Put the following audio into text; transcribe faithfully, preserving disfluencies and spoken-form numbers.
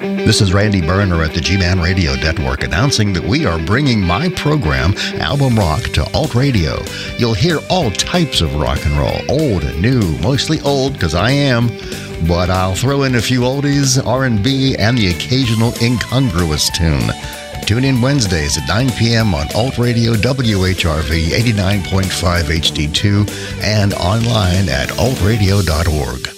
This is Randy Berner at the G-Man Radio Network announcing that we are bringing my program, Album Rock, to Alt Radio. You'll hear all types of rock and roll, old and new, mostly old because I am, but I'll throw in a few oldies, R and B, and the occasional incongruous tune. Tune in Wednesdays at nine p.m. on Alt Radio W H R V eighty-nine point five H D two and online at alt radio dot org.